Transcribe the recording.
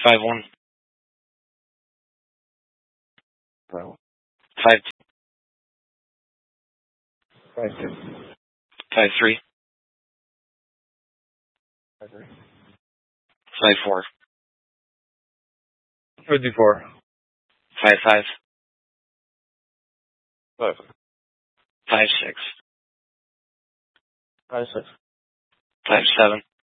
5'1", 5'1", 5'2", 5'2", 5'3", 5'3", 5'4", 54, 5'5", 5, 5'6", 5'6", 5'7",